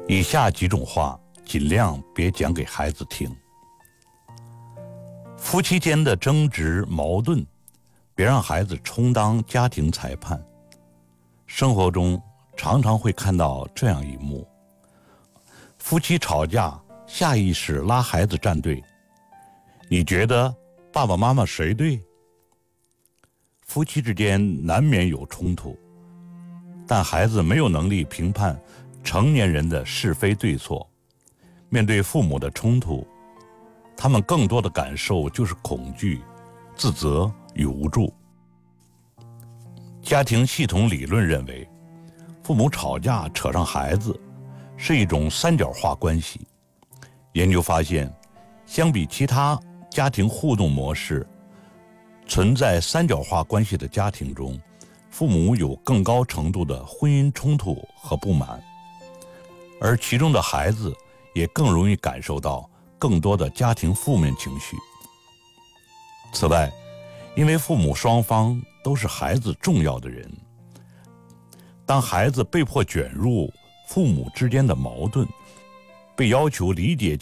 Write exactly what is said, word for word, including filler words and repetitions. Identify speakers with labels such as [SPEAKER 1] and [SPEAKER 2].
[SPEAKER 1] 以下几种话尽量别讲给孩子听。夫妻间的争执矛盾，别让孩子充当家庭裁判。生活中常常会看到这样一幕：夫妻吵架，下意识拉孩子站队。你觉得爸爸妈妈谁对？夫妻之间难免有冲突，但孩子没有能力评判成年人的是非对错。面对父母的冲突，他们更多的感受就是恐惧、自责与无助。家庭系统理论认为，父母吵架扯上孩子是一种三角化关系。研究发现，相比其他家庭互动模式，存在三角化关系的家庭中，父母有更高程度的婚姻冲突和不满，而其中的孩子也更容易感受到更多的家庭负面情绪。此外，因为父母双方都是孩子重要的人，当孩子被迫卷入父母之间的矛盾，被要求理解